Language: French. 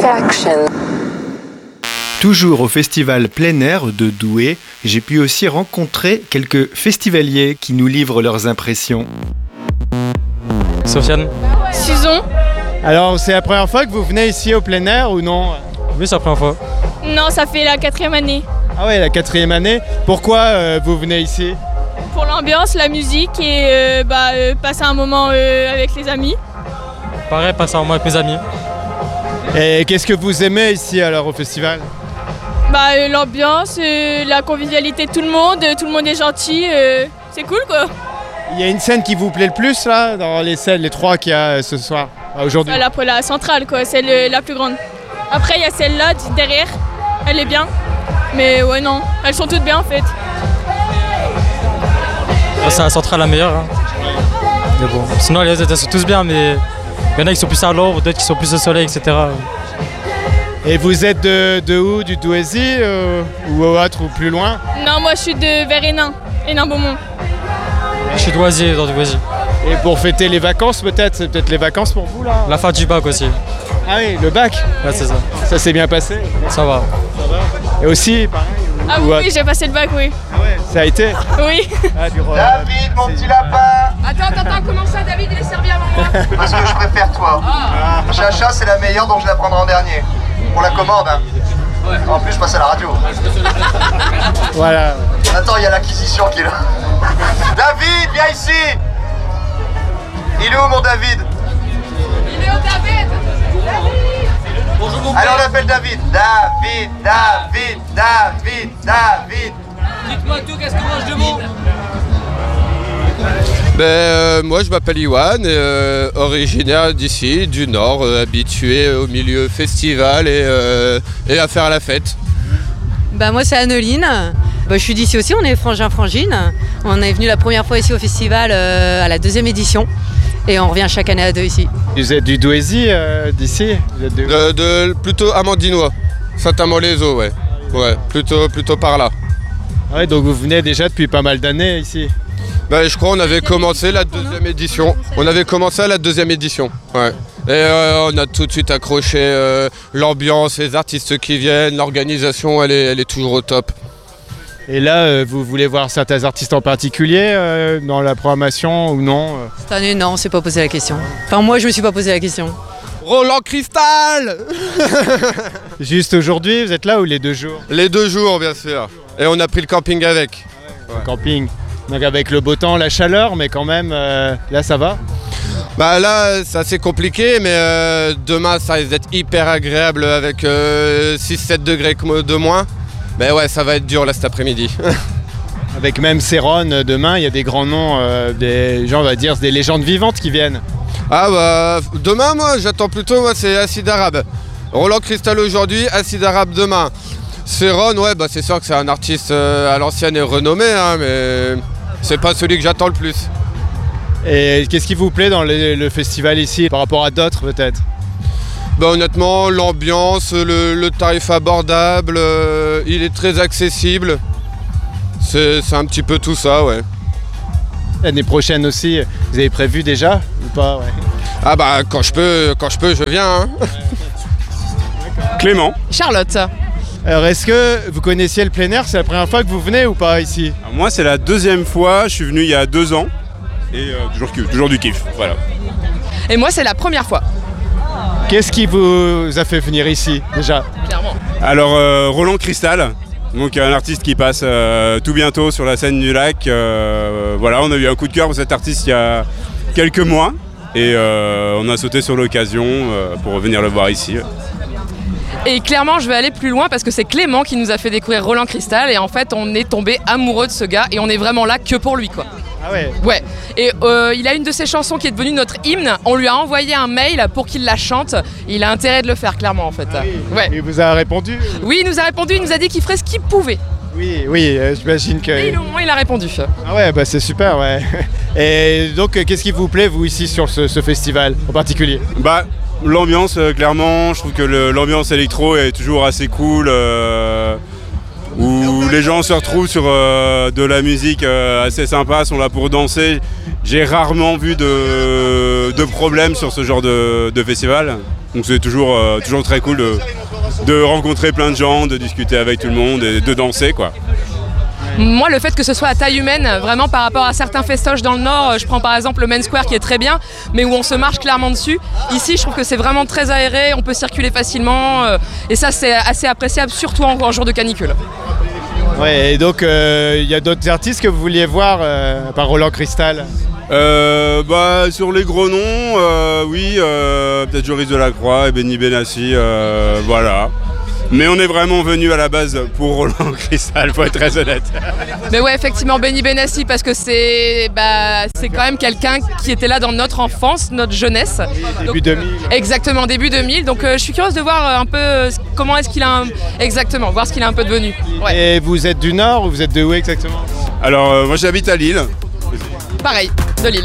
Satisfaction. Toujours au festival plein air de Douai, j'ai pu aussi rencontrer quelques festivaliers qui nous livrent leurs impressions. Sofiane. Susan. Alors, c'est la première fois que vous venez ici au plein air ou non ? Oui, c'est la première fois. Non, ça fait la 4e année. Ah ouais, la 4e année. Pourquoi vous venez ici ? Pour l'ambiance, la musique et passer un moment avec les amis. Pareil, passer un moment avec mes amis. Et qu'est-ce que vous aimez ici alors au festival ? L'ambiance, la convivialité de tout le monde est gentil, c'est cool quoi. Il y a une scène qui vous plaît le plus là, dans les scènes, les 3 qu'il y a ce soir, aujourd'hui ? La centrale quoi, c'est la plus grande. Après il y a celle-là derrière, elle est bien, mais ouais non, elles sont toutes bien en fait. C'est la centrale la meilleure. Hein. Mais bon. Sinon les autres elles sont tous bien, mais il y en a qui sont plus à l'ombre, d'autres qui sont plus au soleil, etc. Et vous êtes de où ? Du Douaisis ou autre ou plus loin ? Non, moi je suis vers Hénin-Beaumont. Je suis d'Oisier, dans Douaisis. Et pour fêter les vacances peut-être ? C'est peut-être les vacances pour vous là ? La fin du bac aussi. Ah oui, le bac ? Ouais, c'est ça. Ça s'est bien passé ? Ça va. Et aussi, pareil ? Ah oui, j'ai passé le bac, oui. Ah ouais, ça a été ? Oui. David, mon petit lapin. Attends, comment ça, David, il est servi avant moi ? Parce que je préfère toi. Chacha, c'est la meilleure, donc je la prendrai en dernier. Pour la commande, hein. En plus, je passe à la radio. Voilà. Attends, il y a l'acquisition qui est là. David, viens ici. Il est où, mon David ? Il est où, David ? Bonjour, mon père. Allez, on appelle David. David. Dites-moi tout, qu'est-ce que moi je demande ? Moi je m'appelle Iwan, originaire d'ici, du Nord, habitué au milieu festival et à faire la fête. Moi c'est Anneline, je suis d'ici aussi, on est frangin-frangine. On est venu la première fois ici au festival à la 2e édition et on revient chaque année à 2 ici. Vous êtes du Douaisis d'ici ? Plutôt amandinois, Saint-Amand-les-Eaux, ouais. Ouais, plutôt par là. Ouais, donc vous venez déjà depuis pas mal d'années ici ? Je crois qu'on avait commencé la 2e édition. On avait commencé à la 2e édition, ouais. Et on a tout de suite accroché l'ambiance, les artistes qui viennent, l'organisation, elle est toujours au top. Et là, vous voulez voir certains artistes en particulier dans la programmation ou non ? Cette année, non, on ne s'est pas posé la question. Enfin, moi, je ne me suis pas posé la question. Roland Cristal. Juste aujourd'hui, vous êtes là ou les 2 jours ? Les 2 jours, bien sûr. Et on a pris le camping avec. Ouais. Camping. Donc avec le beau temps, la chaleur, mais quand même, là ça va ? Là, c'est assez compliqué, mais demain, ça risque d'être hyper agréable avec 6-7 degrés de moins. Mais ouais, ça va être dur là cet après-midi. Avec même Céron, demain, il y a des grands noms, des gens, on va dire, des légendes vivantes qui viennent. Demain, moi, j'attends plutôt, c'est Acide Arabe. Roland Cristal aujourd'hui, Acide Arabe demain. Céron, ouais, c'est sûr que c'est un artiste à l'ancienne et renommé, hein, mais c'est pas celui que j'attends le plus. Et qu'est-ce qui vous plaît dans le festival ici, par rapport à d'autres peut-être ? Honnêtement, l'ambiance, le tarif abordable, il est très accessible. C'est un petit peu tout ça, ouais. L'année prochaine aussi, vous avez prévu déjà ou pas ? Ouais. Quand je peux, je viens. Hein. Clément. Charlotte. Alors est-ce que vous connaissiez le plein air ? C'est la première fois que vous venez ou pas ici ? Alors, moi c'est la 2e fois, je suis venu il y a 2 ans et toujours du kiff, voilà. Et moi c'est la première fois. Qu'est-ce qui vous a fait venir ici déjà ? Clairement. Alors Roland Cristal, donc un artiste qui passe tout bientôt sur la scène du lac. On a eu un coup de cœur pour cet artiste il y a quelques mois et on a sauté sur l'occasion pour venir le voir ici. Et clairement, je vais aller plus loin parce que c'est Clément qui nous a fait découvrir Roland Cristal et en fait, on est tombé amoureux de ce gars et on est vraiment là que pour lui, quoi. Ah ouais. Ouais. Et il a une de ses chansons qui est devenue notre hymne. On lui a envoyé un mail pour qu'il la chante. Il a intérêt de le faire, clairement, en fait. Ah oui. Ouais. Il vous a répondu ? Oui, il nous a répondu. Il nous a dit qu'il ferait ce qu'il pouvait. Oui, j'imagine que... Et au moins, il a répondu. Ah ouais, c'est super, ouais. Et donc, qu'est-ce qui vous plaît, vous, ici, sur ce festival, en particulier ? L'ambiance, clairement, je trouve que l'ambiance électro est toujours assez cool, où les gens se retrouvent sur de la musique assez sympa, sont là pour danser. J'ai rarement vu de problème sur ce genre de festival. Donc c'est toujours très cool de rencontrer plein de gens, de discuter avec tout le monde et de danser, quoi. Moi, le fait que ce soit à taille humaine, vraiment par rapport à certains festoches dans le Nord, je prends par exemple le Main Square qui est très bien, mais où on se marche clairement dessus. Ici, je trouve que c'est vraiment très aéré, on peut circuler facilement, et ça, c'est assez appréciable, surtout en jour de canicule. Ouais, et donc il y a d'autres artistes que vous vouliez voir par Roland Cristal? Sur les gros noms, oui, peut-être Joris Delacroix et Benny Benassi, voilà. Mais on est vraiment venu à la base pour Roland Cristal, faut être très honnête. Mais ouais, effectivement, Benny Benassi, parce que c'est quand même quelqu'un qui était là dans notre enfance, notre jeunesse. Début 2000. Exactement, début 2000. Donc je suis curieuse de voir un peu comment est-ce qu'il a exactement, voir ce qu'il est un peu devenu. Ouais. Et vous êtes du Nord ou vous êtes de où exactement? Alors moi j'habite à Lille. Pareil.